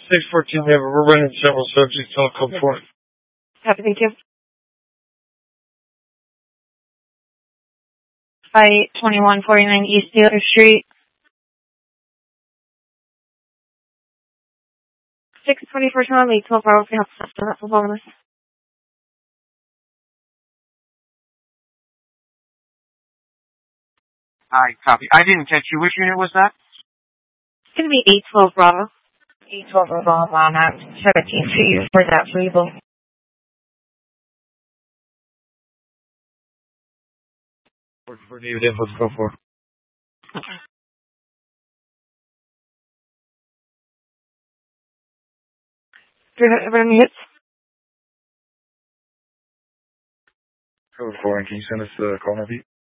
614, yeah, we're running several subjects. I'll come for it. Happy, thank you. By 2149 East Taylor Street. 624 Charlie, 12 hours, we have to for bonus. Hi, copy. I didn't catch you. Which unit was that? It's going to be 812 Bravo. 812 Bravo on at 17 feet for that label. For David Info, let's go for it. Do you have any hits? Code 4, and can you send us the call now, Pete?